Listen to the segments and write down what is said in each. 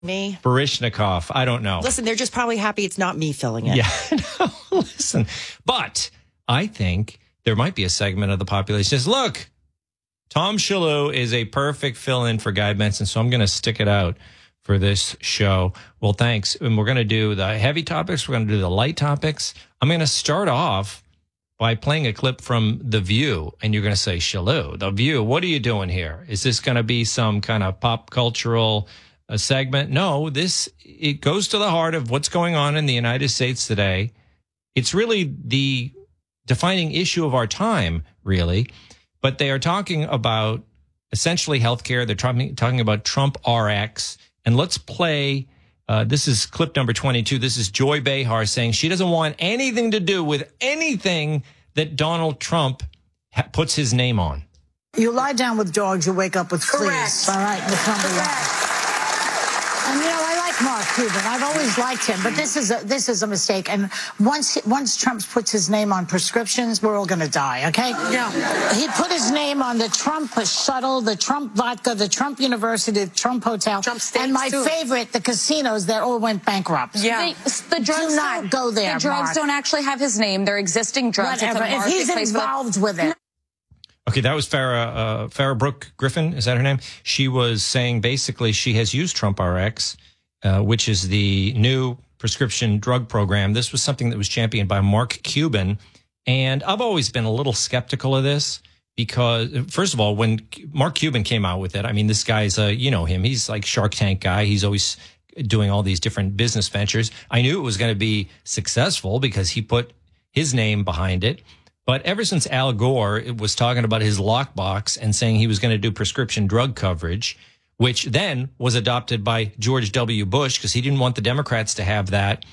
Me? Baryshnikov. I don't know. Listen, they're just probably happy it's not me filling it. Yeah, no, listen. But I think there might be a segment of the population that says, look, Tom Shalhoub is a perfect fill-in for Guy Benson, so I'm going to stick it out for this show. Well, thanks. And we're going to do the heavy topics. We're going to do the light topics. I'm going to start off by playing a clip from The View, and you're going to say, Shalhoub, The View, what are you doing here? Is this going to be some kind of pop cultural segment? No, it goes to the heart of what's going on in the United States today. It's really the defining issue of our time, really. But they are talking about essentially healthcare. They're talking about Trump RX. And let's play. This is clip number 22. This is Joy Behar saying she doesn't want anything to do with anything that Donald Trump puts his name on. You lie down with dogs, you wake up with fleas. Correct. All right, that's number one. And I like Mark Cuban. I've always liked him, but this is a mistake. And once Trump puts his name on prescriptions, we're all going to die. Okay? Yeah. He put his name on the Trump shuttle, the Trump vodka, the Trump University, the Trump hotel, Trump steaks, and my too. favorite, the casinos that all went bankrupt. Yeah. The drugs Do not go there, The drugs Mark. don't actually have his name. They're existing drugs. Whatever. It's a If he's marketplace, involved with it. Okay, that was Farrah Brooke Griffin. Is that her name? She was saying basically she has used Trump RX, which is the new prescription drug program. This was something that was championed by Mark Cuban. And I've always been a little skeptical of this because, first of all, when Mark Cuban came out with it, I mean, this guy's, you know him. He's like Shark Tank guy. He's always doing all these different business ventures. I knew it was going to be successful because he put his name behind it. But ever since Al Gore was talking about his lockbox and saying he was going to do prescription drug coverage, which then was adopted by George W. Bush because he didn't want the Democrats to have that.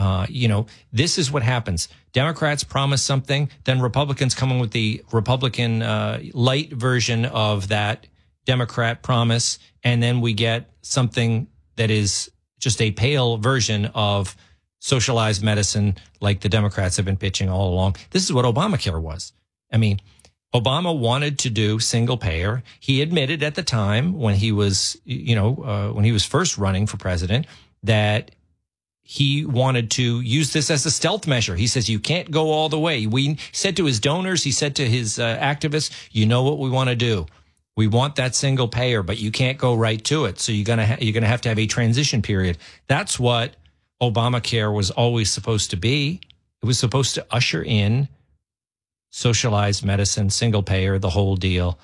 This is what happens. Democrats promise something, then Republicans come in with the Republican light version of that Democrat promise, and then we get something that is just a pale version of socialized medicine like the Democrats have been pitching all along. This is what Obamacare was. I mean, Obama wanted to do single payer. He admitted at the time when he was, when he was first running for president that he wanted to use this as a stealth measure. He says, you can't go all the way. We said to his donors, he said to his activists, you know what we want to do. We want that single payer, but you can't go right to it. So you're going to have to have a transition period. That's what Obamacare was always supposed to be. It was supposed to usher in socialized medicine, single payer, the whole deal.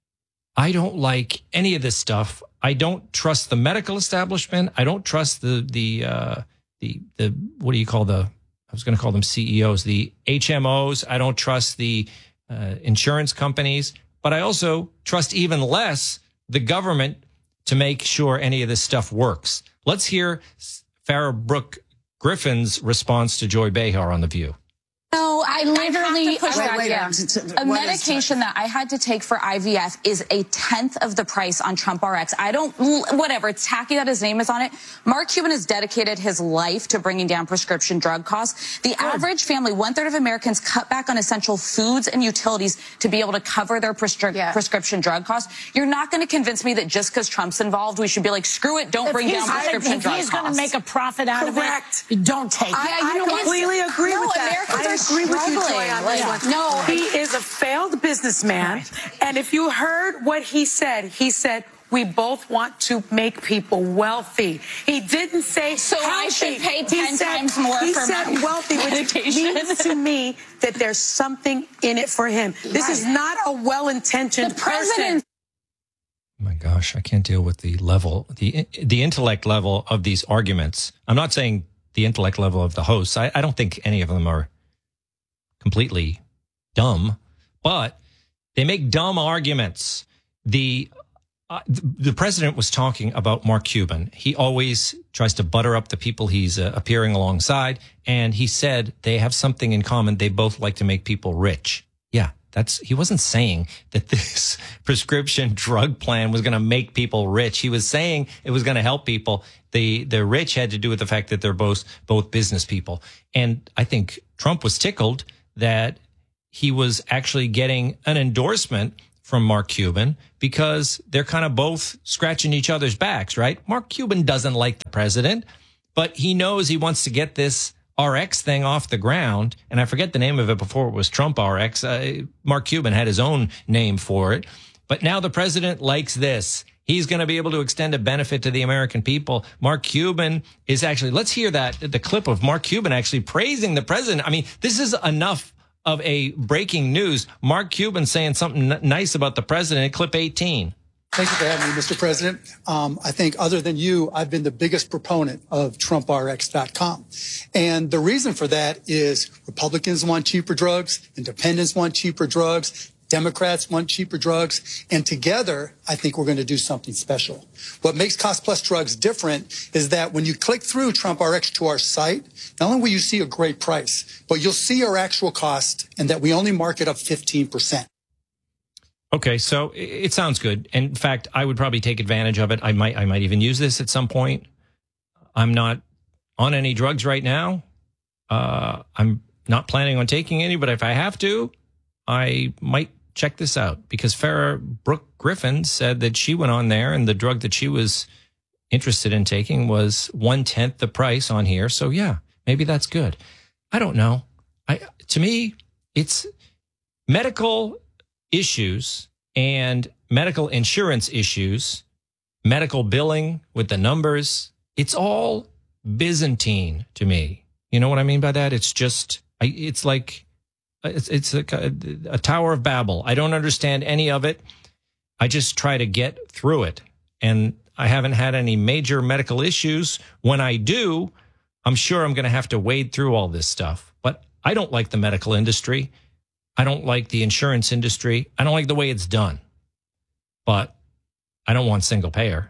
I don't like any of this stuff. I don't trust the medical establishment. I don't trust the what do you call I was going to call them CEOs, the HMOs. I don't trust the insurance companies, but I also trust even less the government to make sure any of this stuff works. Let's hear Farrah Brooke Griffin's response to Joy Behar on The View. No, I literally push back. A medication that I had to take for IVF is a tenth of the price on Trump RX. Whatever, it's tacky that his name is on it. Mark Cuban has dedicated his life to bringing down prescription drug costs. The average family, 1/3 of Americans cut back on essential foods and utilities to be able to cover their prescription drug costs. You're not going to convince me that just because Trump's involved, we should be like, screw it, don't bring down prescription drug costs. If he's going to make a profit out of it, don't take it. I completely agree with that. I agree with you, Joy, on this one. No, he is a failed businessman. Right. And if you heard what he said, we both want to make people wealthy. He didn't say so healthy. I should pay 10 times more he for said my wealthy, which means to me that there's something in it for him. This is not a well-intentioned person. Oh my gosh, I can't deal with the level, the intellect level of these arguments. I'm not saying the intellect level of the hosts. I don't think any of them are completely dumb, but they make dumb arguments. The president was talking about Mark Cuban. He always tries to butter up the people he's appearing alongside, and he said they have something in common. They both like to make people rich. Yeah, he wasn't saying that this prescription drug plan was going to make people rich. He was saying it was going to help people. The rich had to do with the fact that they're both business people. And I think Trump was tickled that he was actually getting an endorsement from Mark Cuban because they're kind of both scratching each other's backs, right? Mark Cuban doesn't like the president, but he knows he wants to get this RX thing off the ground. And I forget the name of it before it was Trump RX. Mark Cuban had his own name for it. But now the president likes this. He's going to be able to extend a benefit to the American people. Mark Cuban is actually, let's hear the clip of Mark Cuban actually praising the president. I mean, this is enough of a breaking news. Mark Cuban saying something nice about the president. Clip 18. Thank you for having me, Mr. President. I think other than you, I've been the biggest proponent of TrumpRx.com. And the reason for that is Republicans want cheaper drugs, independents want cheaper drugs, Democrats want cheaper drugs, and together, I think we're going to do something special. What makes Cost Plus Drugs different is that when you click through TrumpRx to our site, not only will you see a great price, but you'll see our actual cost and that we only mark it up 15%. Okay, so it sounds good. In fact, I would probably take advantage of it. I might even use this at some point. I'm not on any drugs right now. I'm not planning on taking any, but if I have to, I might check this out because Farrah Brooke Griffin said that she went on there and the drug that she was interested in taking was 1/10 the price on here. So yeah, maybe that's good. I don't know. To me, it's medical issues and medical insurance issues, medical billing with the numbers. It's all Byzantine to me. You know what I mean by that? It's just, it's like, it's a Tower of Babel. I don't understand any of it. I just try to get through it. And I haven't had any major medical issues. When I do, I'm sure I'm going to have to wade through all this stuff. But I don't like the medical industry. I don't like the insurance industry. I don't like the way it's done. But I don't want single payer.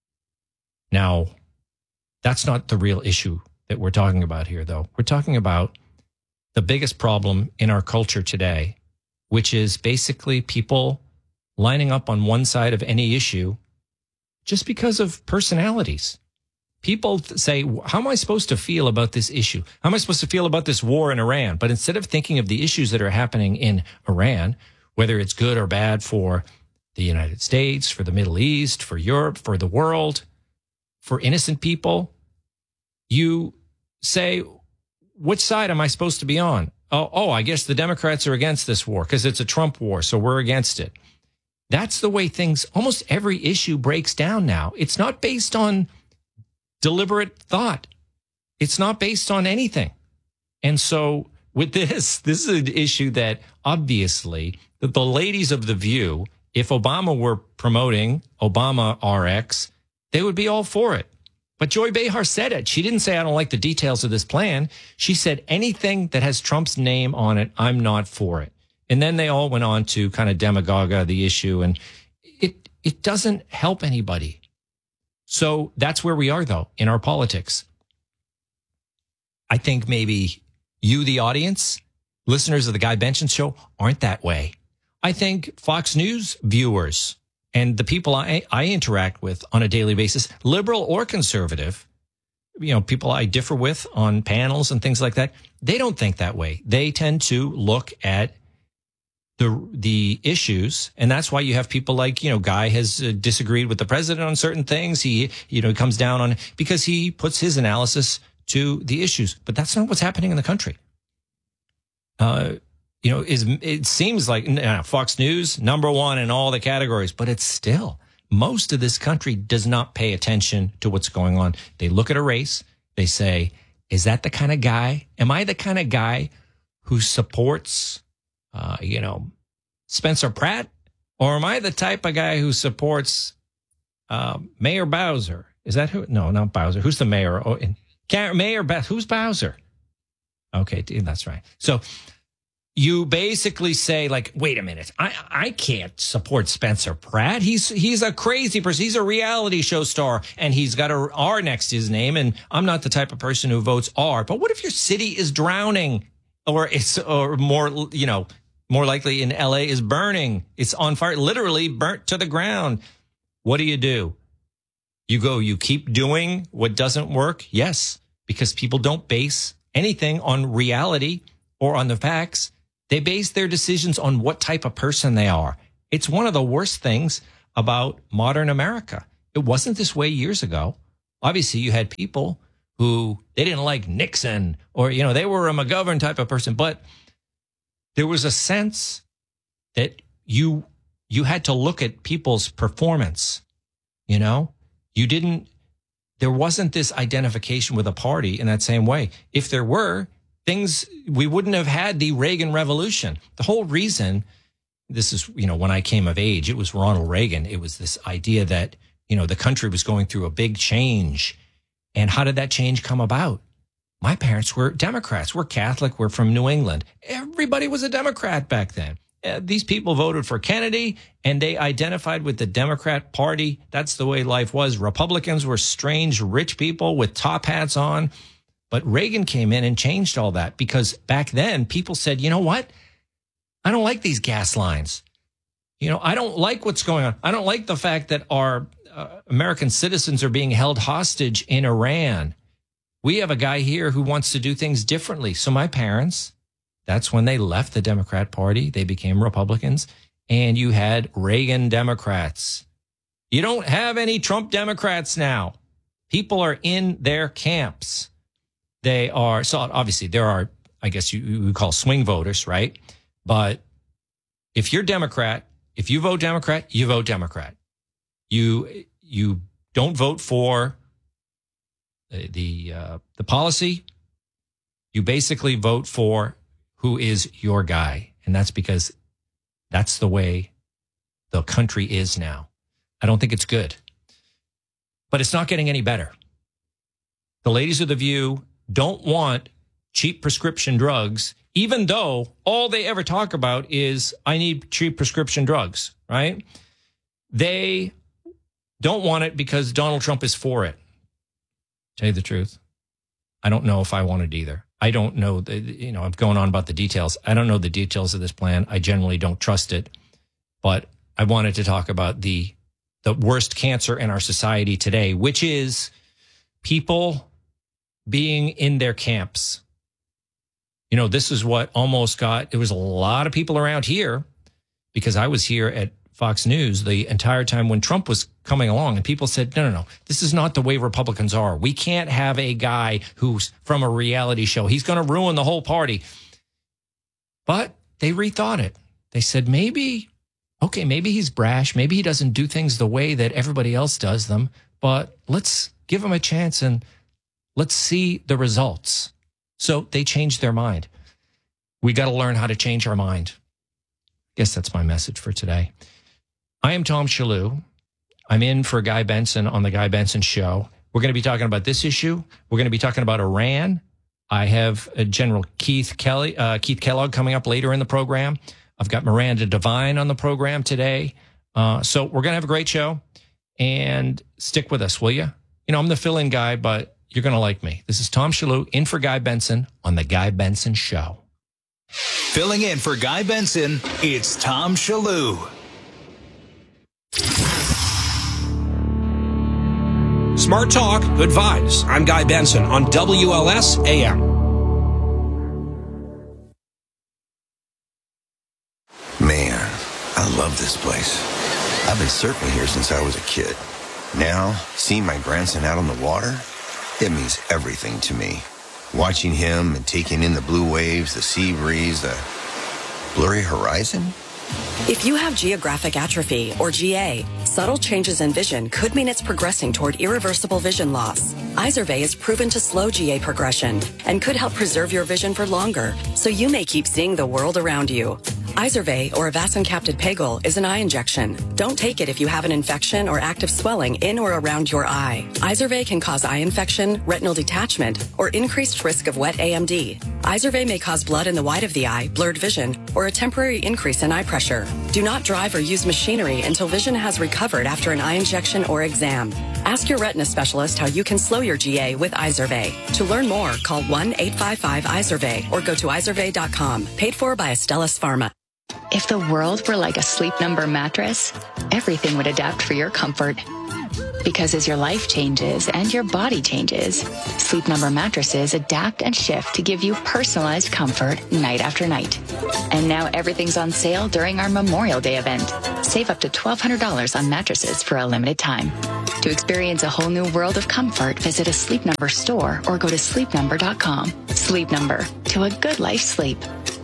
Now, that's not the real issue that we're talking about here, though. We're talking about the biggest problem in our culture today, which is basically people lining up on one side of any issue just because of personalities. People say, how am I supposed to feel about this issue? How am I supposed to feel about this war in Iran? But instead of thinking of the issues that are happening in Iran, whether it's good or bad for the United States, for the Middle East, for Europe, for the world, for innocent people, you say, which side am I supposed to be on? Oh, I guess the Democrats are against this war because it's a Trump war, so we're against it. That's the way things, almost every issue breaks down now. It's not based on deliberate thought. It's not based on anything. And so with this is an issue that obviously the ladies of The View, if Obama were promoting Obama RX, they would be all for it. But Joy Behar said it. She didn't say, I don't like the details of this plan. She said, anything that has Trump's name on it, I'm not for it. And then they all went on to kind of demagogue the issue, and it doesn't help anybody. So that's where we are, though, in our politics. I think maybe you, the audience, listeners of the Guy Benson Show, aren't that way. I think Fox News viewers and the people I interact with on a daily basis, liberal or conservative, people I differ with on panels and things like that, they don't think that way. They tend to look at the issues, and that's why you have people like, Guy has disagreed with the president on certain things. He, comes down on because he puts his analysis to the issues, but that's not what's happening in the country. It seems like Fox News, number one in all the categories, but it's still, most of this country does not pay attention to what's going on. They look at a race. They say, is that the kind of guy? Am I the kind of guy who supports, Spencer Pratt? Or am I the type of guy who supports Mayor Bowser? Is that who? No, not Bowser. Who's the mayor? Who's Bowser? Okay, that's right. So you basically say, wait a minute, I can't support Spencer Pratt. He's a crazy person. He's a reality show star, and he's got a R next to his name, and I'm not the type of person who votes R. But what if your city is drowning, or more likely in LA is burning? It's on fire, literally burnt to the ground. What do? You keep doing what doesn't work? Yes, because people don't base anything on reality or on the facts. They base their decisions on what type of person they are. It's one of the worst things about modern America. It wasn't this way years ago. Obviously, you had people who they didn't like Nixon or, they were a McGovern type of person. But there was a sense that you had to look at people's performance. There wasn't this identification with a party in that same way. If there were things, we wouldn't have had the Reagan Revolution. The whole reason, this is, when I came of age, it was Ronald Reagan. It was this idea that, the country was going through a big change. And how did that change come about? My parents were Democrats. We're Catholic. We're from New England. Everybody was a Democrat back then. These people voted for Kennedy and they identified with the Democrat Party. That's the way life was. Republicans were strange, rich people with top hats on. But Reagan came in and changed all that because back then people said, you know what? I don't like these gas lines. I don't like what's going on. I don't like the fact that our American citizens are being held hostage in Iran. We have a guy here who wants to do things differently. So my parents, that's when they left the Democrat Party. They became Republicans. And you had Reagan Democrats. You don't have any Trump Democrats now. People are in their camps. They are, so obviously there are, I guess you would call swing voters, right? But if you're Democrat, if you vote Democrat, you vote Democrat. You don't vote for the policy. You basically vote for who is your guy. And that's because that's the way the country is now. I don't think it's good, but it's not getting any better. The ladies of The View don't want cheap prescription drugs, even though all they ever talk about is, I need cheap prescription drugs, right? They don't want it because Donald Trump is for it. Tell you the truth, I don't know if I want it either. I don't know, I'm going on about the details. I don't know the details of this plan. I generally don't trust it. But I wanted to talk about the worst cancer in our society today, which is people being in their camps. This is what almost there was a lot of people around here because I was here at Fox News the entire time when Trump was coming along and people said, no, this is not the way Republicans are. We can't have a guy who's from a reality show. He's going to ruin the whole party. But they rethought it. They said, maybe he's brash. Maybe he doesn't do things the way that everybody else does them, but let's give him a chance and let's see the results. So they changed their mind. We got to learn how to change our mind. I guess that's my message for today. I am Tom Shalhoub. I'm in for Guy Benson on the Guy Benson Show. We're going to be talking about this issue. We're going to be talking about Iran. I have General Keith Kellogg coming up later in the program. I've got Miranda Devine on the program today. So we're going to have a great show. And stick with us, will you? I'm the fill-in guy, but you're going to like me. This is Tom Shalhoub in for Guy Benson on the Guy Benson Show. Filling in for Guy Benson, it's Tom Shalhoub. Smart Talk, good vibes. I'm Guy Benson on WLS AM. Man, I love this place. I've been surfing here since I was a kid. Now, seeing my grandson out on the water, it means everything to me. Watching him and taking in the blue waves, the sea breeze, the blurry horizon. If you have geographic atrophy, or GA, subtle changes in vision could mean it's progressing toward irreversible vision loss. Izervay is proven to slow GA progression and could help preserve your vision for longer, so you may keep seeing the world around you. Izervay, or avacincaptad pegol, is an eye injection. Don't take it if you have an infection or active swelling in or around your eye. Izervay can cause eye infection, retinal detachment, or increased risk of wet AMD. Izervay may cause blood in the white of the eye, blurred vision, or a temporary increase in eye pressure. Do not drive or use machinery until vision has recovered after an eye injection or exam. Ask your retina specialist how you can slow your GA with Izervay. To learn more, call 1-855-IZERVAY or go to izervay.com. Paid for by Astellas Pharma. If the world were like a Sleep Number mattress, everything would adapt for your comfort. Because as your life changes and your body changes, Sleep Number mattresses adapt and shift to give you personalized comfort night after night. And now everything's on sale during our Memorial Day event. Save up to $1,200 on mattresses for a limited time. To experience a whole new world of comfort, visit a Sleep Number store or go to sleepnumber.com. Sleep Number, to a good life sleep.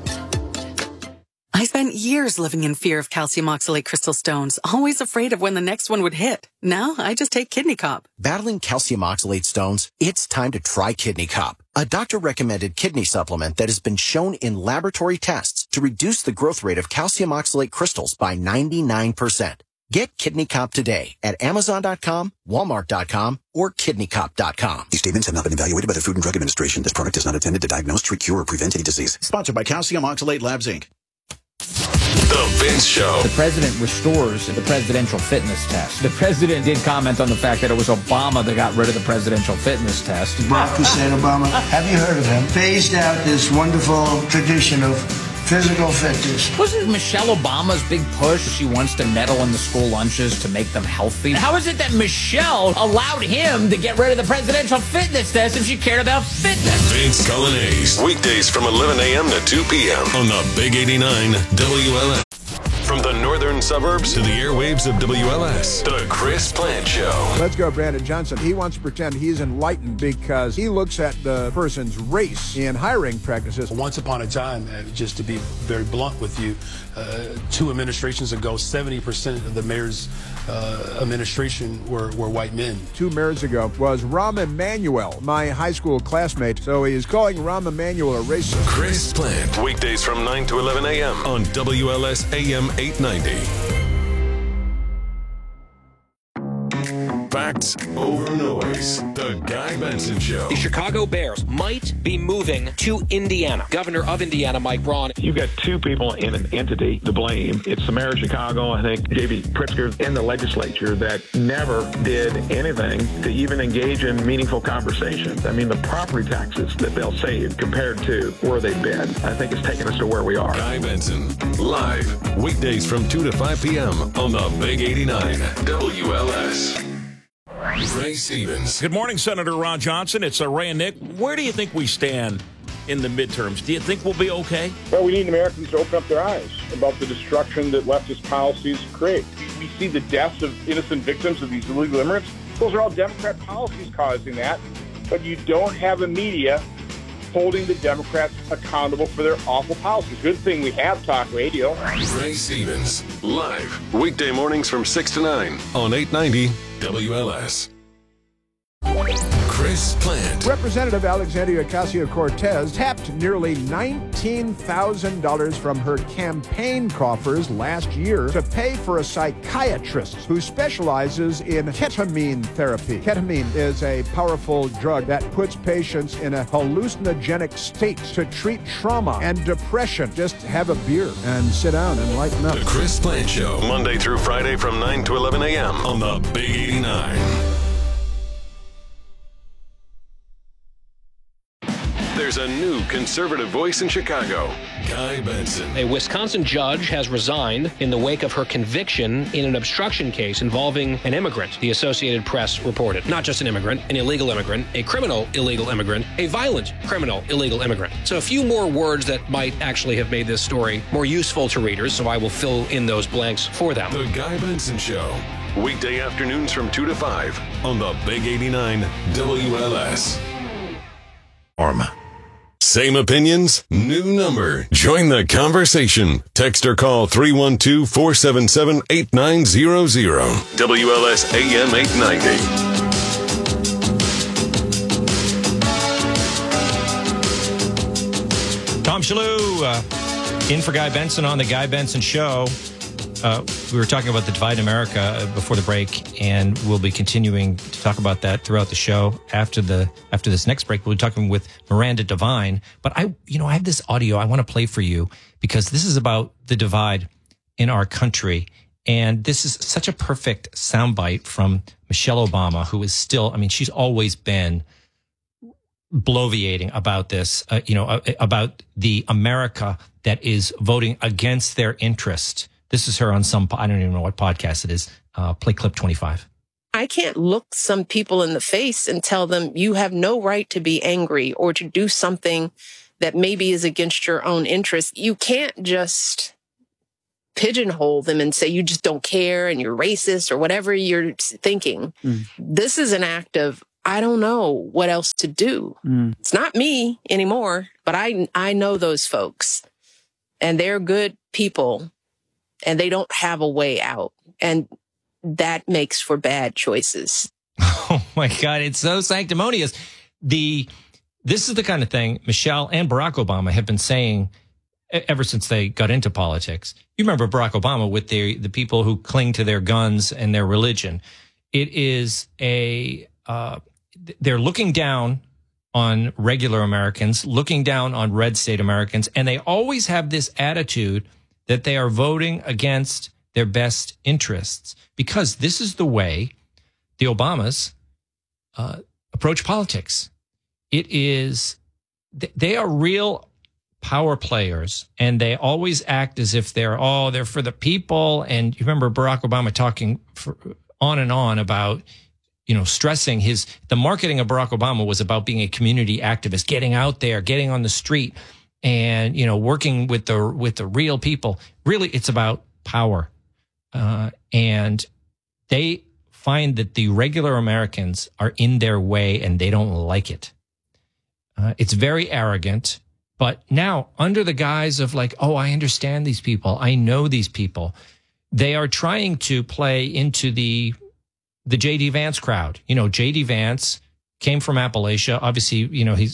I spent years living in fear of calcium oxalate crystal stones, always afraid of when the next one would hit. Now I just take Kidney Cop. Battling calcium oxalate stones? It's time to try Kidney Cop, a doctor-recommended kidney supplement that has been shown in laboratory tests to reduce the growth rate of calcium oxalate crystals by 99%. Get Kidney Cop today at Amazon.com, Walmart.com, or KidneyCop.com. These statements have not been evaluated by the Food and Drug Administration. This product is not intended to diagnose, treat, cure, or prevent any disease. Sponsored by Calcium Oxalate Labs, Inc. The Vince Show. The president restores the presidential fitness test. The president did comment on the fact that it was Obama that got rid of the presidential fitness test. Barack Hussein Obama, have you heard of him? Phased out this wonderful tradition of physical fitness. Wasn't Michelle Obama's big push? She wants to meddle in the school lunches to make them healthy. How is it that Michelle allowed him to get rid of the presidential fitness test if she cared about fitness? Vince Coglianese, weekdays from 11 a.m. to 2 p.m. on the Big 89 WLS. From the northern suburbs to the airwaves of WLS, the Chris Plant Show. Let's go, Brandon Johnson. He wants to pretend he's enlightened because he looks at the person's race in hiring practices. Once upon a time, just to be very blunt with you, 2 administrations ago, 70% of the mayor's administration were white men. 2 mayors ago was Rahm Emanuel, my high school classmate. So he is calling Rahm Emanuel a racist. Chris Plant, weekdays from 9 to 11 a.m. on WLS AM 890. Facts over noise. The Guy Benson Show. The Chicago Bears might be moving to Indiana. Governor of Indiana, Mike Braun. You've got 2 people in an entity to blame. It's the mayor of Chicago, I think, J.B. Pritzker, and the legislature that never did anything to even engage in meaningful conversations. I mean, the property taxes that they'll save compared to where they've been, I think it's taken us to where we are. Guy Benson, live, weekdays from 2 to 5 p.m. on the Big 89 WLS. Ray Stevens. Good morning, Senator Ron Johnson. It's Ray and Nick. Where do you think we stand in the midterms? Do you think we'll be okay? Well, we need Americans to open up their eyes about the destruction that leftist policies create. We see the deaths of innocent victims of these illegal immigrants. Those are all Democrat policies causing that. But you don't have a media holding the Democrats accountable for their awful policies. Good thing we have talk radio. Ray Stevens, live, weekday mornings from 6 to 9 on 890 WLS. Chris Plant. Representative Alexandria Ocasio-Cortez tapped nearly $19,000 from her campaign coffers last year to pay for a psychiatrist who specializes in ketamine therapy. Ketamine is a powerful drug that puts patients in a hallucinogenic state to treat trauma and depression. Just have a beer and sit down and lighten up. The Chris Plant Show, Monday through Friday from 9 to 11 a.m. on the Big 89. There's a new conservative voice in Chicago, Guy Benson. A Wisconsin judge has resigned in the wake of her conviction in an obstruction case involving an immigrant, the Associated Press reported. Not just an immigrant, an illegal immigrant, a criminal illegal immigrant, a violent criminal illegal immigrant. So a few more words that might actually have made this story more useful to readers, so I will fill in those blanks for them. The Guy Benson Show, weekday afternoons from 2 to 5 on the Big 89 WLS. Same opinions, new number. Join the conversation. Text or call 312-477-8900. WLS AM 890. Tom Shalhoub, in for Guy Benson on the Guy Benson Show. We were talking about the divide in America before the break, and we'll be continuing to talk about that throughout the show. After this next break, we'll be talking with Miranda Devine. But I have this audio I want to play for you because this is about the divide in our country. And this is such a perfect soundbite from Michelle Obama, who is still, she's always been bloviating about this, about the America that is voting against their interest. This is her on I don't even know what podcast it is. Play clip 25. I I can't look some people in the face and tell them you have no right to be angry or to do something that maybe is against your own interests. You can't just pigeonhole them and say you just don't care and you're racist or whatever you're thinking. This is an act of, I don't know what else to do. It's not me anymore, but I know those folks, and they're good people, and they don't have a way out. And that makes for bad choices. Oh my God, it's so sanctimonious. This is the kind of thing Michelle and Barack Obama have been saying ever since they got into politics. You remember Barack Obama with the people who cling to their guns and their religion. It is they're looking down on regular Americans, looking down on red state Americans, and they always have this attitude that they are voting against their best interests, because this is the way the Obamas approach politics. It is, they are real power players, and they always act as if they're for the people. And you remember Barack Obama talking on and on about, stressing the marketing of Barack Obama was about being a community activist, getting out there, getting on the street, and, working with the real people. Really, it's about power. And they find that the regular Americans are in their way and they don't like it. It's very arrogant. But now, under the guise of I understand these people, I know these people, they are trying to play into the J.D. Vance crowd. J.D. Vance came from Appalachia. Obviously,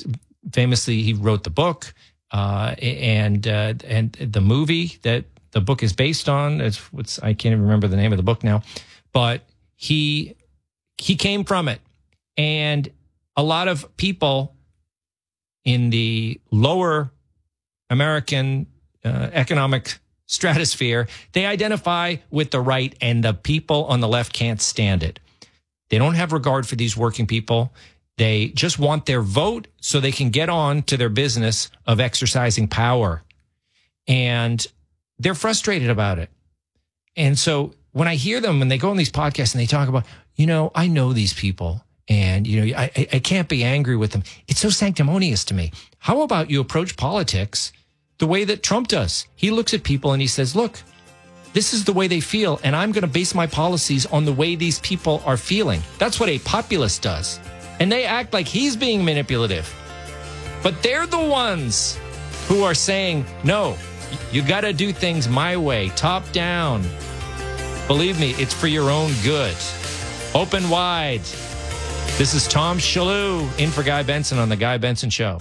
he wrote the book and the movie that the book is based on. I can't even remember the name of the book now, but he came from it. And a lot of people in the lower American economic stratosphere, they identify with the right, and the people on the left can't stand it. They don't have regard for these working people. They just want their vote so they can get on to their business of exercising power. And they're frustrated about it. And so when I hear them, when they go on these podcasts and they talk about, I know these people, and, I can't be angry with them. It's so sanctimonious to me. How about you approach politics the way that Trump does? He looks at people and he says, look, this is the way they feel, and I'm going to base my policies on the way these people are feeling. That's what a populist does. And they act like he's being manipulative. But they're the ones who are saying, no, you got to do things my way, top down. Believe me, it's for your own good. Open wide. This is Tom Shillue in for Guy Benson on The Guy Benson Show.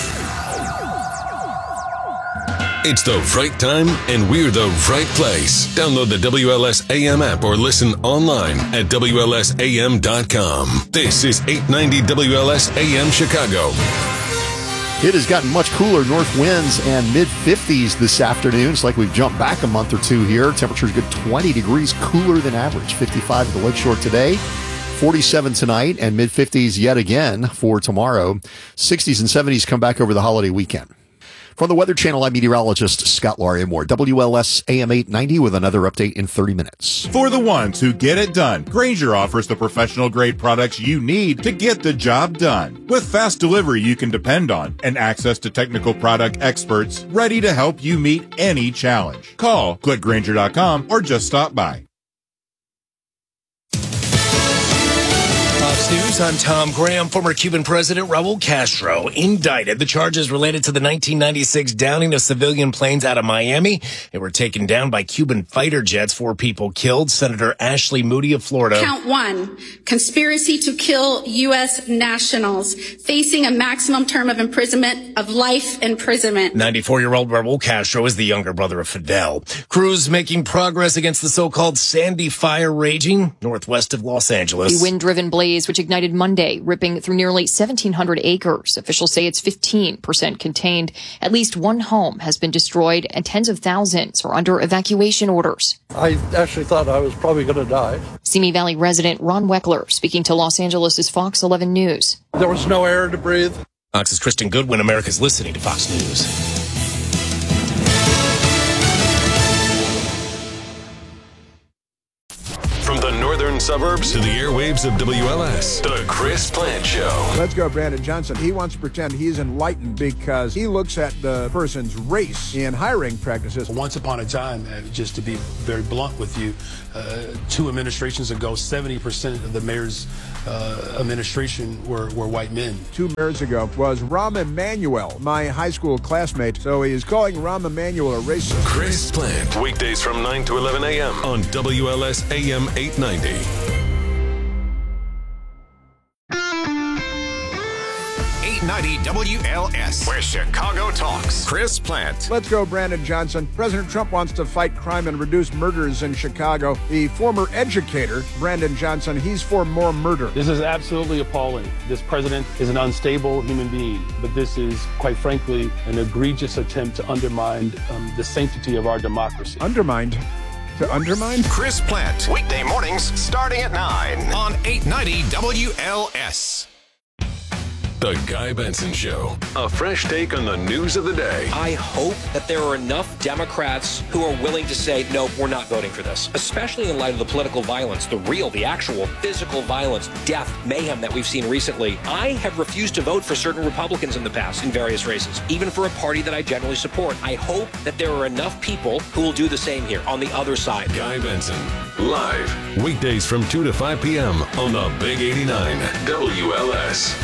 It's the right time, and we're the right place. Download the WLS AM app or listen online at WLSAM.com. This is 890 WLS AM Chicago. It has gotten much cooler, north winds and mid-50s this afternoon. It's like we've jumped back a month or two here. Temperature's good 20 degrees cooler than average. 55 at the Lakeshore today, 47 tonight, and mid-50s yet again for tomorrow. 60s and 70s come back over the holiday weekend. From the Weather Channel, I'm meteorologist Scott Larimore. WLS AM 890 with another update in 30 minutes. For the ones who get it done, Grainger offers the professional-grade products you need to get the job done. With fast delivery you can depend on and access to technical product experts ready to help you meet any challenge. Call, click Grainger.com, or just stop by. Fox News, I'm Tom Graham. Former Cuban President Raul Castro indicted. The charges related to the 1996 downing of civilian planes out of Miami. They were taken down by Cuban fighter jets. 4 people killed. Senator Ashley Moody of Florida. Count 1, conspiracy to kill U.S. nationals, facing a maximum term of imprisonment of life imprisonment. 94-year-old Raul Castro is the younger brother of Fidel. Crews making progress against the so-called Sandy fire raging northwest of Los Angeles. A wind-driven blaze which ignited Monday, ripping through nearly 1,700 acres. Officials say it's 15% contained. At least one home has been destroyed, and tens of thousands are under evacuation orders. I actually thought I was probably going to die. Simi Valley resident Ron Weckler speaking to Los Angeles' Fox 11 News. There was no air to breathe. Fox's Kristen Goodwin. America's listening to Fox News. From the northern suburbs suburbs to the airwaves of WLS. The Chris Plant Show. Let's go, Brandon Johnson. He wants to pretend he's enlightened because he looks at the person's race in hiring practices. Once upon a time, just to be very blunt with you, 2 administrations ago, 70% of the mayor's administration were white men. 2 mayors ago was Rahm Emanuel, my high school classmate. So he is calling Rahm Emanuel a racist. Chris Plant, weekdays from 9 to 11 a.m. on WLS AM 890. 890 WLS, where Chicago talks. Chris Plant. Let's go, Brandon Johnson. President Trump wants to fight crime and reduce murders in Chicago. The former educator, Brandon Johnson, he's for more murder. This is absolutely appalling. This president is an unstable human being, but this is, quite frankly, an egregious attempt to undermine the sanctity of our democracy. Undermined? To undermine? Chris Plant, weekday mornings starting at 9 on 890 WLS. The Guy Benson Show. A fresh take on the news of the day. I hope that there are enough Democrats who are willing to say, no, we're not voting for this, especially in light of the political violence, the actual physical violence, death, mayhem that we've seen recently. I have refused to vote for certain Republicans in the past in various races, even for a party that I generally support. I hope that there are enough people who will do the same here on the other side. Guy Benson, live, weekdays from 2 to 5 p.m. on the Big 89 WLS.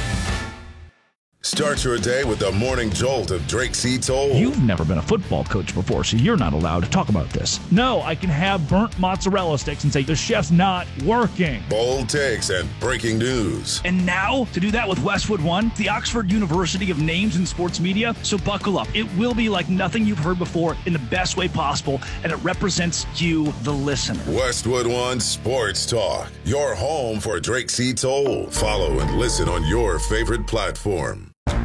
Start your day with the morning jolt of Drake C. Toll. You've never been a football coach before, so you're not allowed to talk about this. No, I can have burnt mozzarella sticks and say the chef's not working. Bold takes and breaking news. And now, to do that with Westwood One, the Oxford University of names in sports media, so buckle up. It will be like nothing you've heard before in the best way possible, and it represents you, the listener. Westwood One Sports Talk, your home for Drake C. Toll. Follow and listen on your favorite platform.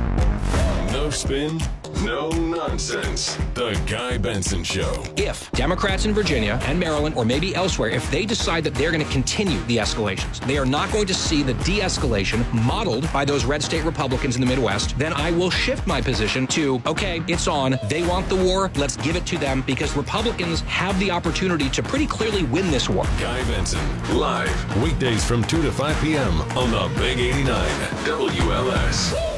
No spin, no nonsense. The Guy Benson Show. If Democrats in Virginia and Maryland, or maybe elsewhere, if they decide that they're going to continue the escalations, they are not going to see the de-escalation modeled by those red state Republicans in the Midwest, then I will shift my position to, okay, it's on. They want the war. Let's give it to them, because Republicans have the opportunity to pretty clearly win this war. Guy Benson, live, weekdays from 2 to 5 p.m. on the Big 89 WLS.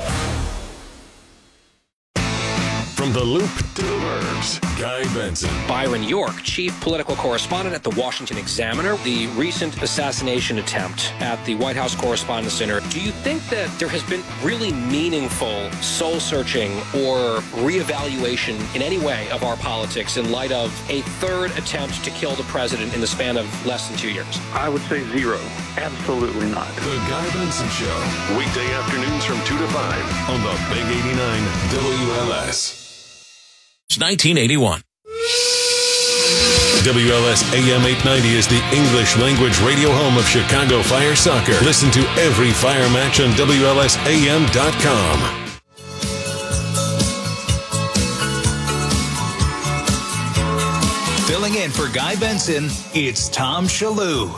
From the Loop to the Burbs, Guy Benson. Byron York, chief political correspondent at the Washington Examiner. The recent assassination attempt at the White House Correspondents' Center. Do you think that there has been really meaningful soul-searching or reevaluation in any way of our politics in light of a third attempt to kill the president in the span of less than 2 years? I would say zero. Absolutely not. The Guy Benson Show. Weekday afternoons from 2 to 5 on the Big 89 WLS. It's 1981. WLS AM 890 is the English language radio home of Chicago Fire Soccer. Listen to every Fire match on WLSAM.com. Filling in for Guy Benson, it's Tom Shalhoub.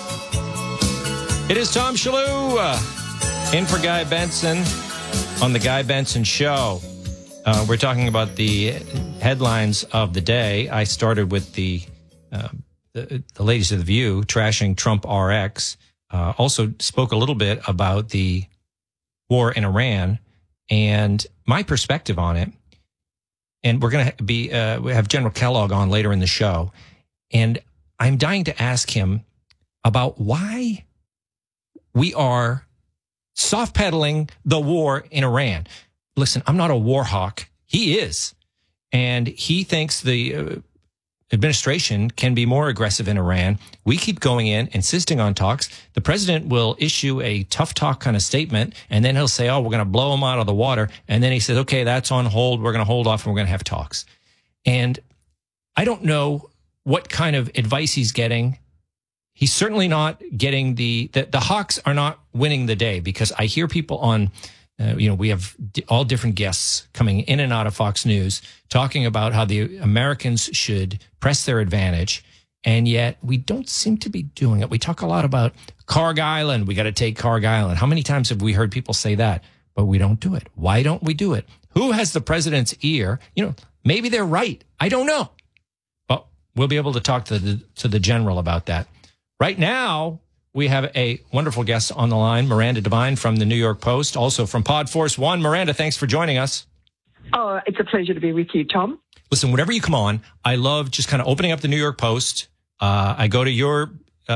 It is Tom Shalhoub in for Guy Benson on the Guy Benson Show. We're talking about the headlines of the day. I started with the ladies of The View trashing Trump RX. Also spoke a little bit about the war in Iran and my perspective on it. And we're going to we have General Kellogg on later in the show. And I'm dying to ask him about why we are soft pedaling the war in Iran. Listen, I'm not a war hawk. He is. And he thinks the administration can be more aggressive in Iran. We keep going in, insisting on talks. The president will issue a tough talk kind of statement, and then he'll say, oh, we're going to blow him out of the water. And then he says, okay, that's on hold. We're going to hold off and we're going to have talks. And I don't know what kind of advice he's getting. He's certainly not getting the hawks are not winning the day, because I hear people on we have all different guests coming in and out of Fox News talking about how the Americans should press their advantage, and yet we don't seem to be doing it. We talk a lot about Carg Island. We got to take Carg Island. How many times have we heard people say that? But we don't do it. Why don't we do it? Who has the president's ear? Maybe they're right. I don't know. But we'll be able to talk to the general about that. Right now, we have a wonderful guest on the line, Miranda Devine from the New York Post, also from Podforce One. Miranda, thanks for joining us. Oh, it's a pleasure to be with you, Tom. Listen, whenever you come on, I love just kind of opening up the New York Post. I go to your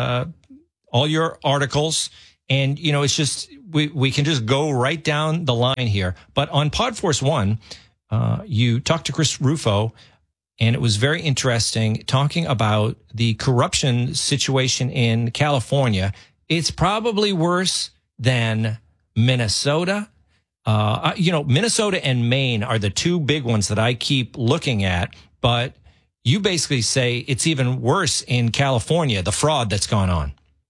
all your articles, and it's just we can just go right down the line here. But on Podforce One, you talked to Chris Rufo, and it was very interesting talking about the corruption situation in California. It's probably worse than Minnesota. Minnesota and Maine are the two big ones that I keep looking at, but you basically say it's even worse in California, the fraud that's gone on.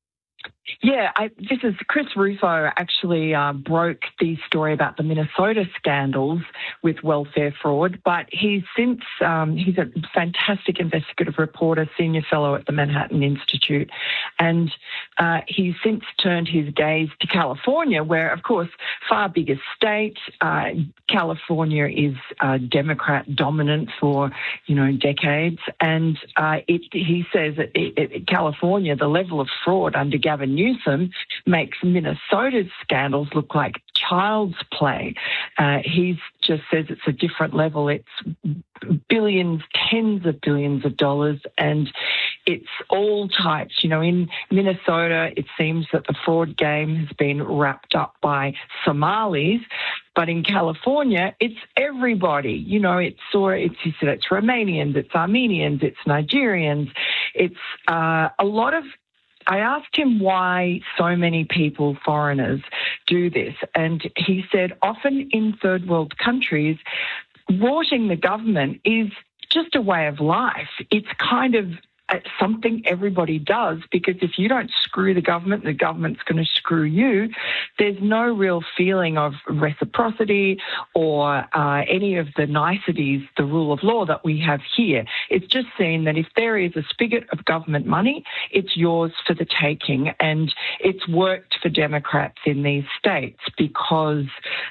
Yeah, this is Chris Rufo actually broke the story about the Minnesota scandals with welfare fraud, but he's since, he's a fantastic investigative reporter, senior fellow at the Manhattan Institute, and he's since turned his gaze to California, where, of course, far bigger state. California is Democrat dominant for, decades, and he says that California, the level of fraud under Gavin Newsom makes Minnesota's scandals look like child's play. He just says it's a different level. It's billions, tens of billions of dollars, and it's all types. In Minnesota, it seems that the fraud game has been wrapped up by Somalis, but in California, it's everybody. He said it's Romanians, it's Armenians, it's Nigerians, it's a lot of. I asked him why so many people, foreigners, do this, and he said often in third world countries, rorting the government is just a way of life. It's kind of something everybody does, because if you don't screw the government's going to screw you. There's no real feeling of reciprocity or any of the niceties, the rule of law that we have here. It's just seen that if there is a spigot of government money, it's yours for the taking. And it's worked for Democrats in these states because,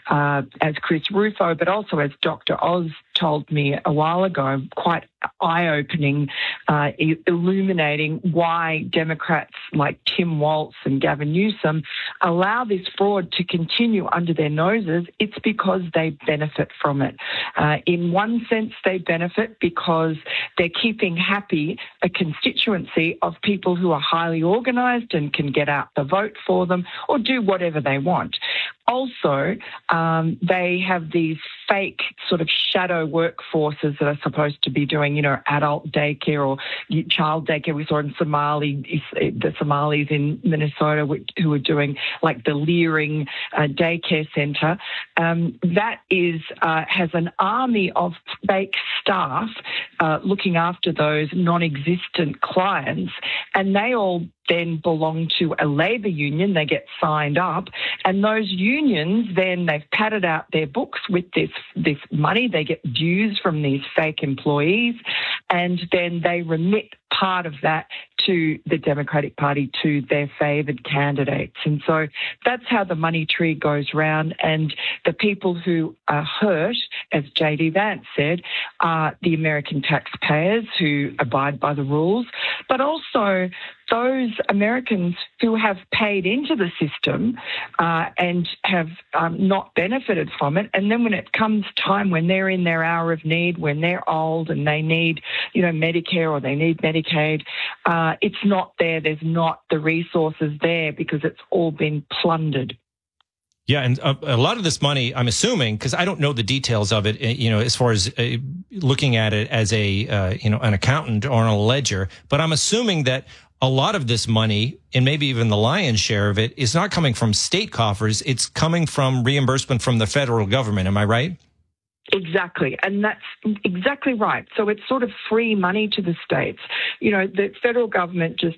as Chris Rufo, but also as Dr. Oz told me a while ago, quite eye-opening, illuminating why Democrats like Tim Walz and Gavin Newsom allow this fraud to continue under their noses. It's because they benefit from it. In one sense, they benefit because they're keeping happy a constituency of people who are highly organised and can get out the vote for them or do whatever they want. Also, they have these fake sort of shadow workforces that are supposed to be doing, adult daycare or child daycare. We saw in the Somalis in Minnesota who are doing like the Leering daycare centre. That is has an army of fake staff looking after those non-existent clients, and they all then belong to a labour union. They get signed up, and those unions then they've padded out their books with this money. They get dues from these fake employees, and then they remit part of that to the Democratic Party, to their favoured candidates. And so that's how the money tree goes round. And the people who are hurt, as J.D. Vance said, are the American taxpayers who abide by the rules, but also those Americans who have paid into the system and have not benefited from it. And then when it comes time when they're in their hour of need, when they're old and they need, Medicare or they need Medicaid, it's not there. There's not the resources there because it's all been plundered. Yeah, and a lot of this money, I'm assuming, because I don't know the details of it, as far as looking at it as an accountant or on a ledger, but I'm assuming that a lot of this money, and maybe even the lion's share of it, is not coming from state coffers. It's coming from reimbursement from the federal government. Am I right? Exactly. And that's exactly right. So it's sort of free money to the states. The federal government just,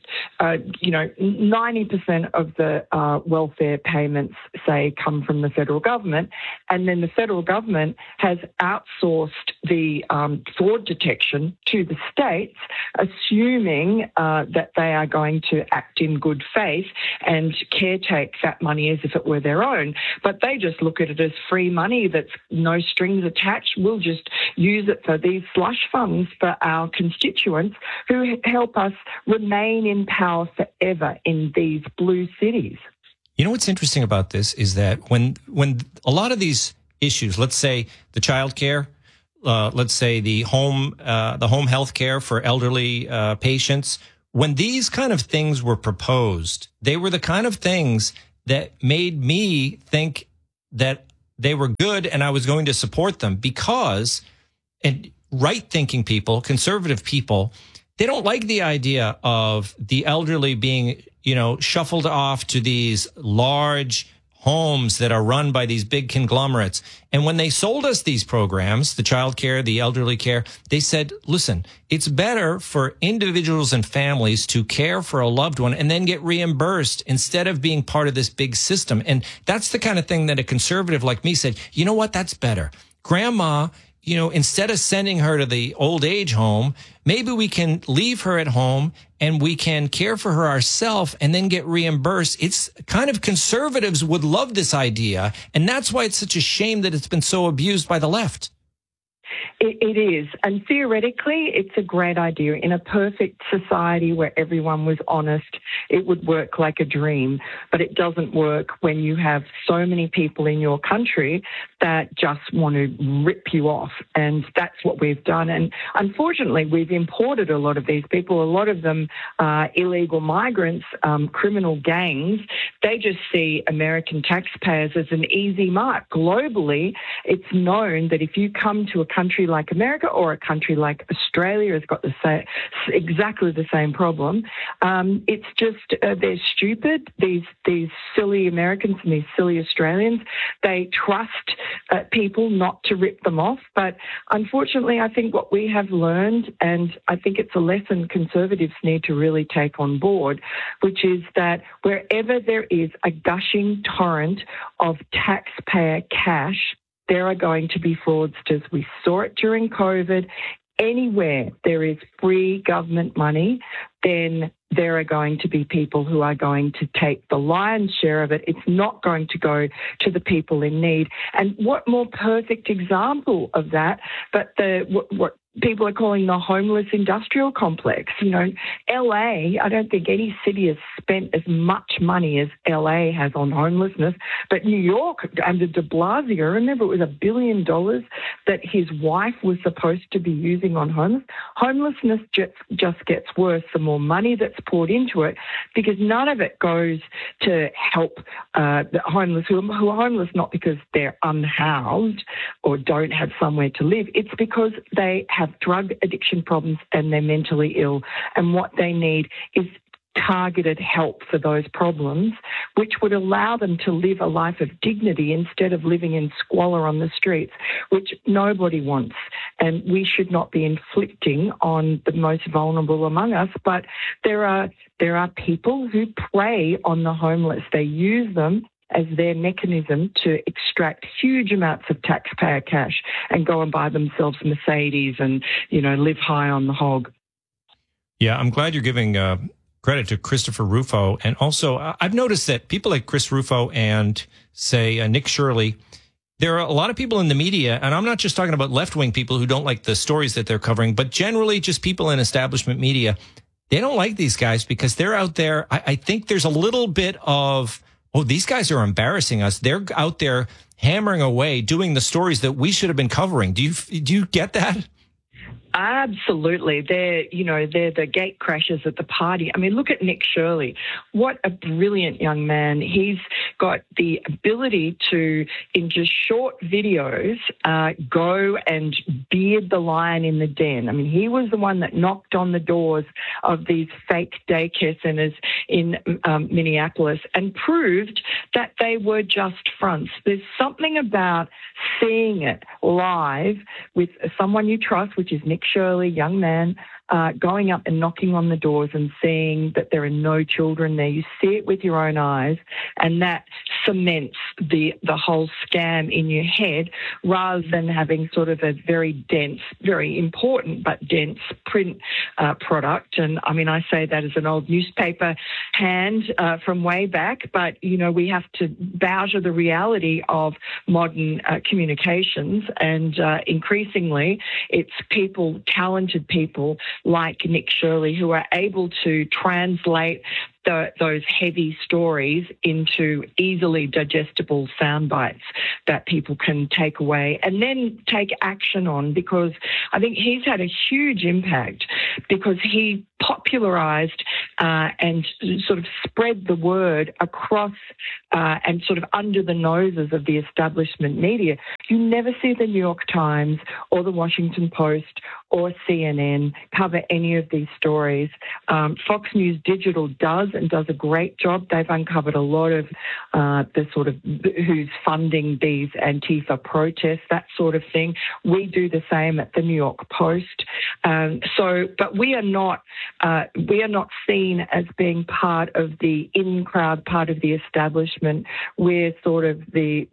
90% of the welfare payments, say, come from the federal government. And then the federal government has outsourced the fraud detection to the states, assuming that they are going to act in good faith and caretake that money as if it were their own. But they just look at it as free money that's no strings attached catch, we'll just use it for these slush funds for our constituents who help us remain in power forever in these blue cities. You know what's interesting about this is that when a lot of these issues, let's say the child care, let's say the home health care for elderly patients, when these kind of things were proposed, they were the kind of things that made me think that they were good and I was going to support them because right-thinking people, conservative people, they don't like the idea of the elderly being, shuffled off to these large homes that are run by these big conglomerates. And when they sold us these programs, the child care, the elderly care, they said, listen, it's better for individuals and families to care for a loved one and then get reimbursed instead of being part of this big system. And that's the kind of thing that a conservative like me said, you know what, that's better. Grandma, instead of sending her to the old age home, maybe we can leave her at home and we can care for her ourselves and then get reimbursed. It's kind of conservatives would love this idea. And that's why it's such a shame that it's been so abused by the left. It is. And theoretically, it's a great idea. In a perfect society where everyone was honest, it would work like a dream. But it doesn't work when you have so many people in your country that just want to rip you off. And that's what we've done. And unfortunately, we've imported a lot of these people. A lot of them are illegal migrants, criminal gangs. They just see American taxpayers as an easy mark. Globally, it's known that if you come to a country like America or a country like Australia has got exactly the same problem. It's just they're stupid. These silly Americans and these silly Australians, they trust people not to rip them off. But unfortunately, I think what we have learned, and I think it's a lesson conservatives need to really take on board, which is that wherever there is a gushing torrent of taxpayer cash, there are going to be fraudsters. We saw it during COVID. Anywhere there is free government money, then there are going to be people who are going to take the lion's share of it. It's not going to go to the people in need. And what more perfect example of that, but what people are calling the homeless industrial complex. LA, I don't think any city has spent as much money as LA has on homelessness. But New York, under de Blasio, remember it was $1 billion that his wife was supposed to be using on homelessness just gets worse the more money that's poured into it, because none of it goes to help the homeless who are homeless not because they're unhoused or don't have somewhere to live. It's because they have drug addiction problems and they're mentally ill. And what they need is targeted help for those problems, which would allow them to live a life of dignity instead of living in squalor on the streets, which nobody wants. And we should not be inflicting on the most vulnerable among us. But there are people who prey on the homeless. They use them as their mechanism to extract huge amounts of taxpayer cash and go and buy themselves Mercedes and, live high on the hog. Yeah, I'm glad you're giving credit to Christopher Rufo. And also, I've noticed that people like Chris Rufo and, say, Nick Shirley, there are a lot of people in the media, and I'm not just talking about left-wing people who don't like the stories that they're covering, but generally just people in establishment media. They don't like these guys because they're out there. I think there's a little bit of, these guys are embarrassing us. They're out there hammering away, doing the stories that we should have been covering. Do you get that? Absolutely. They're the gate crashers at the party. I mean, look at Nick Shirley. What a brilliant young man. He's got the ability to, in just short videos, go and beard the lion in the den. I mean, he was the one that knocked on the doors of these fake daycare centers in Minneapolis and proved that they were just fronts. There's something about seeing it live with someone you trust, which is Nick Shirley, young man, going up and knocking on the doors and seeing that there are no children there. You see it with your own eyes, and that cements the whole scam in your head, rather than having sort of a very dense, very important but dense print product. And I mean, I say that as an old newspaper hand from way back, but we have to bow to the reality of modern communications, and increasingly it's people, talented people like Nick Shirley, who are able to translate those heavy stories into easily digestible sound bites that people can take away and then take action on, because I think he's had a huge impact, because he popularized and sort of spread the word across and sort of under the noses of the establishment media. You never see the New York Times or the Washington Post or CNN cover any of these stories. Fox News Digital does a great job. They've uncovered a lot of the sort of who's funding these Antifa protests, that sort of thing. We do the same at the New York Post. But we are not seen as being part of the in-crowd, part of the establishment. We're sort of the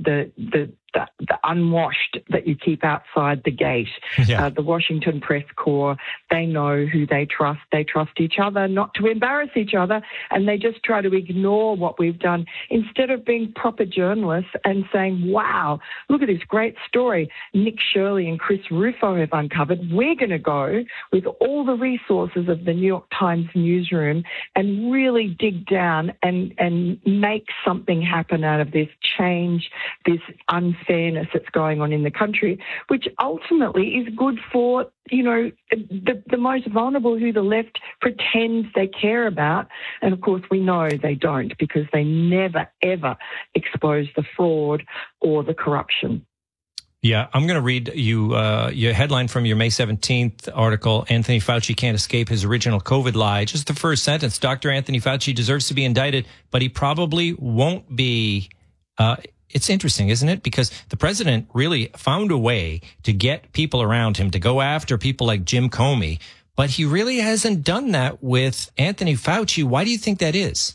unwashed that you keep outside the gate. Yeah. The Washington Press Corps, they know who they trust. They trust each other not to embarrass each other, and they just try to ignore what we've done instead of being proper journalists and saying, wow, look at this great story Nick Shirley and Chris Rufo have uncovered. We're going to go with all the resources of the New York Times newsroom and really dig down and make something happen out of this, change this unfairness that's going on in the country, which ultimately is good for, the most vulnerable, who the left pretends they care about. And of course, we know they don't, because they never, ever expose the fraud or the corruption. Yeah, I'm going to read you your headline from your May 17th article, Anthony Fauci can't escape his original COVID lie. Just the first sentence, Dr. Anthony Fauci deserves to be indicted, but he probably won't be. It's interesting, isn't it? Because the president really found a way to get people around him to go after people like Jim Comey, but he really hasn't done that with Anthony Fauci. Why do you think that is?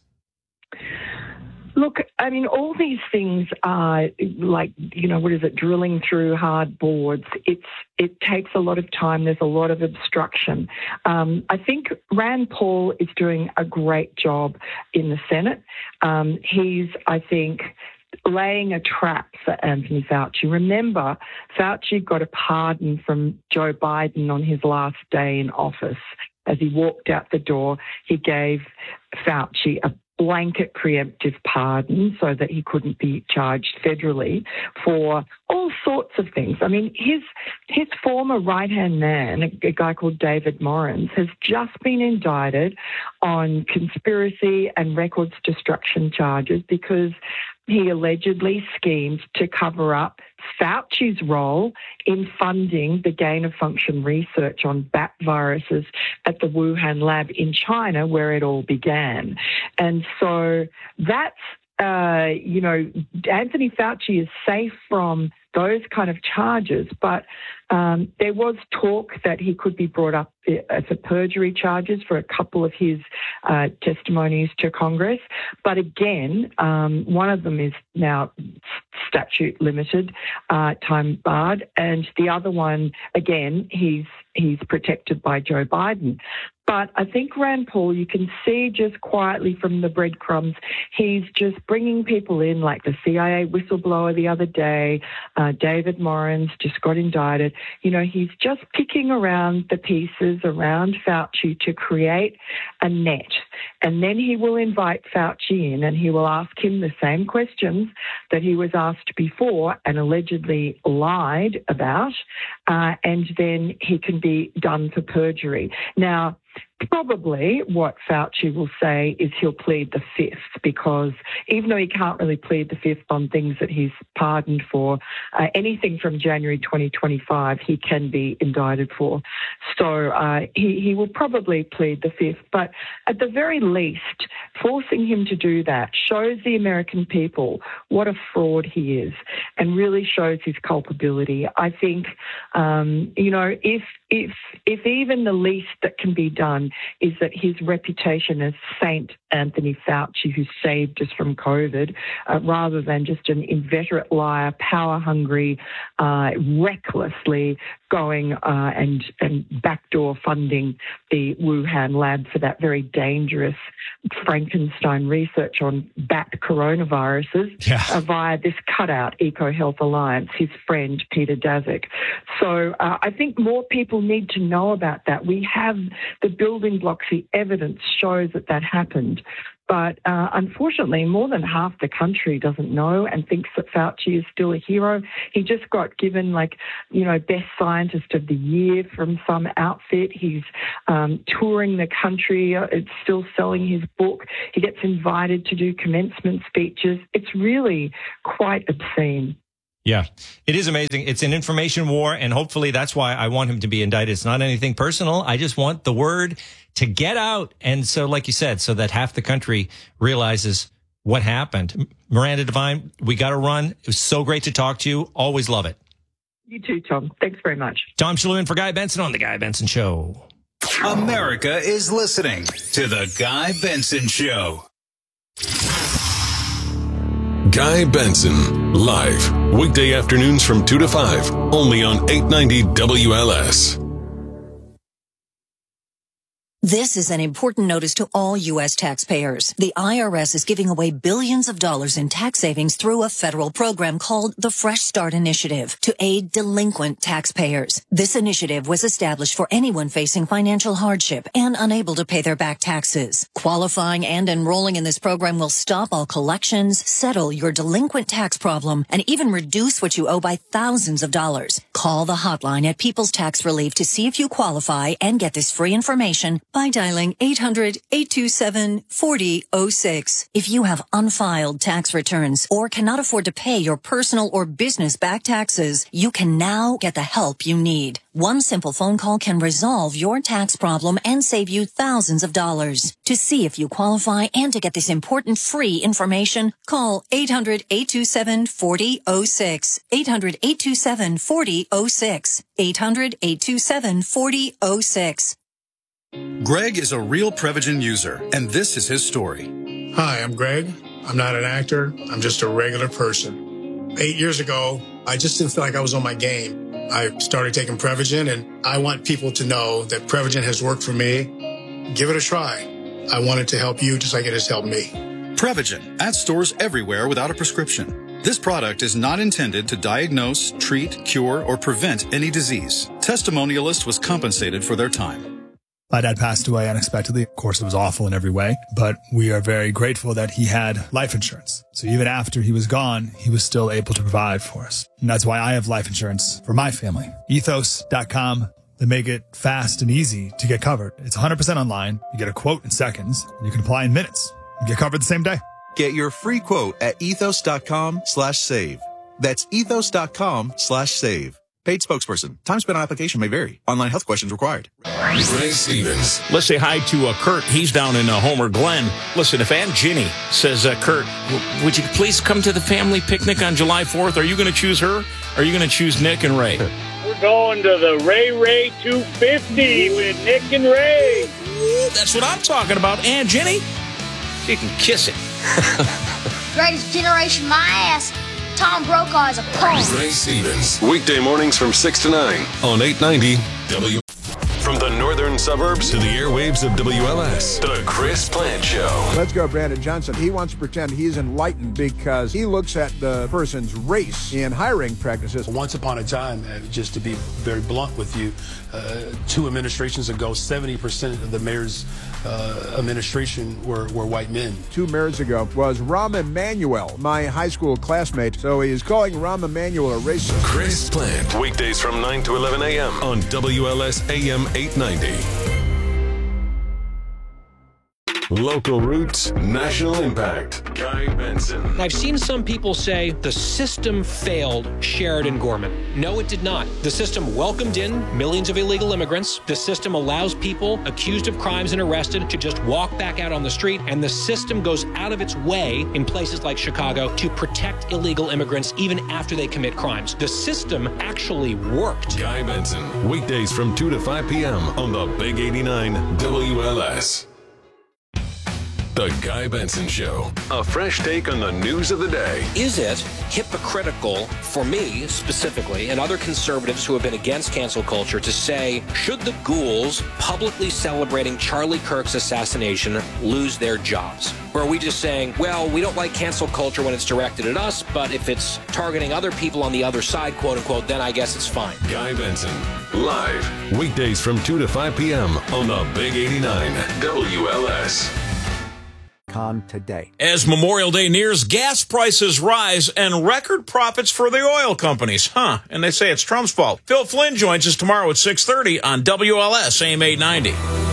Look, I mean, all these things are like, drilling through hard boards. It takes a lot of time. There's a lot of obstruction. I think Rand Paul is doing a great job in the Senate. He's, I think, laying a trap for Anthony Fauci. Remember, Fauci got a pardon from Joe Biden on his last day in office. As he walked out the door, he gave Fauci a blanket preemptive pardon so that he couldn't be charged federally for all sorts of things. I mean, his former right-hand man, a guy called David Morans, has just been indicted on conspiracy and records destruction charges because he allegedly schemed to cover up Fauci's role in funding the gain-of-function research on bat viruses at the Wuhan lab in China, where it all began. And so that's, Anthony Fauci is safe from those kind of charges, but there was talk that he could be brought up for perjury charges for a couple of his testimonies to Congress. But again, one of them is now statute limited, time barred, and the other one, again, he's protected by Joe Biden. But I think Rand Paul, you can see just quietly from the breadcrumbs, he's just bringing people in, like the CIA whistleblower the other day, David Morans just got indicted. He's just picking around the pieces around Fauci to create a net. And then he will invite Fauci in and he will ask him the same questions that he was asked before and allegedly lied about, and then he can be done for perjury. Now, probably what Fauci will say is he'll plead the fifth, because even though he can't really plead the fifth on things that he's pardoned for, anything from January 2025 he can be indicted for. So he will probably plead the fifth. But at the very least, forcing him to do that shows the American people what a fraud he is and really shows his culpability. I think, if if even the least that can be done is that his reputation as Saint Anthony Fauci, who saved us from COVID, rather than just an inveterate liar, power-hungry, recklessly going and backdoor funding the Wuhan lab for that very dangerous Frankenstein research on bat coronaviruses via this cutout, EcoHealth Alliance, his friend Peter Daszak. So I think more people need to know about that. We have the building blocks, the evidence shows that happened. But unfortunately, more than half the country doesn't know and thinks that Fauci is still a hero. He just got given, best scientist of the year from some outfit. He's touring the country. It's still selling his book. He gets invited to do commencement speeches. It's really quite obscene. Yeah, it is amazing. It's an information war, and hopefully that's why I want him to be indicted. It's not anything personal. I just want the word to get out. And so, like you said, so that half the country realizes what happened. Miranda Devine, we got to run. It was so great to talk to you. Always love it. You too, Tom. Thanks very much. Tom Shalhoub for Guy Benson on The Guy Benson Show. America is listening to The Guy Benson Show. Guy Benson, live, weekday afternoons from 2 to 5, only on 890 WLS. This is an important notice to all U.S. taxpayers. The IRS is giving away billions of dollars in tax savings through a federal program called the Fresh Start Initiative to aid delinquent taxpayers. This initiative was established for anyone facing financial hardship and unable to pay their back taxes. Qualifying and enrolling in this program will stop all collections, settle your delinquent tax problem, and even reduce what you owe by thousands of dollars. Call the hotline at People's Tax Relief to see if you qualify and get this free information by dialing 800-827-4006. If you have unfiled tax returns or cannot afford to pay your personal or business back taxes, you can now get the help you need. One simple phone call can resolve your tax problem and save you thousands of dollars. To see if you qualify and to get this important free information, call 800-827-4006. 800-827-4006. 800-827-4006. Greg is a real Prevagen user, and this is his story. Hi, I'm Greg. I'm not an actor. I'm just a regular person. 8 years ago, I just didn't feel like I was on my game. I started taking Prevagen, and I want people to know that Prevagen has worked for me. Give it a try. I want it to help you just like it has helped me. Prevagen, at stores everywhere without a prescription. This product is not intended to diagnose, treat, cure, or prevent any disease. Testimonialist was compensated for their time. My dad passed away unexpectedly. Of course, it was awful in every way, but we are very grateful that he had life insurance. So even after he was gone, he was still able to provide for us. And that's why I have life insurance for my family. Ethos.com. They make it fast and easy to get covered. It's 100% online. You get a quote in seconds. You can apply in minutes. You get covered the same day. Get your free quote at ethos.com/save. That's ethos.com/save. Paid spokesperson. Time spent on application may vary. Online health questions required. Ray Stevens. Let's say hi to Kurt. He's down in Homer Glen. Listen, if Aunt Ginny says, Kurt, would you please come to the family picnic on July 4th? Are you going to choose her? Or are you going to choose Nick and Ray? We're going to the Ray 250 with Nick and Ray. That's what I'm talking about. Aunt Ginny, she can kiss it. Greatest generation, my ass. Tom Brokaw is a punk. Ray Stevens. Weekday mornings from 6 to 9 on 890 W. From the northern suburbs to the airwaves of WLS, The Chris Plant Show. Let's go, Brandon Johnson. He wants to pretend he's enlightened because he looks at the person's race in hiring practices. Once upon a time, just to be very blunt with you, 2 administrations ago, 70% of the mayor's administration were white men. 2 mayors ago was Rahm Emanuel, my high school classmate. So he is calling Rahm Emanuel a racist. Chris Plant, weekdays from 9 to 11 a.m. on WLS AM 890. Local roots, national impact. Guy Benson. I've seen some people say the system failed Sheridan Gorman. No, it did not. The system welcomed in millions of illegal immigrants. The system allows people accused of crimes and arrested to just walk back out on the street. And the system goes out of its way in places like Chicago to protect illegal immigrants even after they commit crimes. The system actually worked. Guy Benson. Weekdays from 2 to 5 p.m. on the Big 89 WLS. The Guy Benson Show. A fresh take on the news of the day. Is it hypocritical for me specifically and other conservatives who have been against cancel culture to say, should the ghouls publicly celebrating Charlie Kirk's assassination lose their jobs? Or are we just saying, well, we don't like cancel culture when it's directed at us, but if it's targeting other people on the other side, quote unquote, then I guess it's fine. Guy Benson. Live. Weekdays from 2 to 5 p.m. on the Big 89 WLS. Today. As Memorial Day nears, gas prices rise and record profits for the oil companies. And they say it's Trump's fault. Phil Flynn joins us tomorrow at 6:30 on WLS AM 890.